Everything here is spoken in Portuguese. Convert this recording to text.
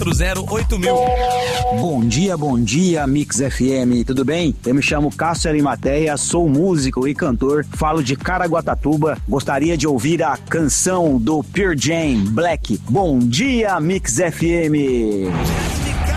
991408000. Bom dia, Mix FM, tudo bem? Eu me chamo Cássio Arimateia, sou músico e cantor, falo de Caraguatatuba, gostaria de ouvir a canção do Pearl Jam, Black. Bom dia, Mix FM!